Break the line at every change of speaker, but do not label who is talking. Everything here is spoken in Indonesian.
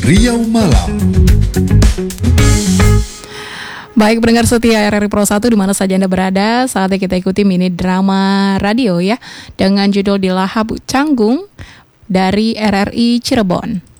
Riau Malam.
Baik pendengar setia RRI Pro 1 di mana saja Anda berada, saatnya kita ikuti mini drama radio ya dengan judul Di Lahap Canggung dari RRI Cirebon.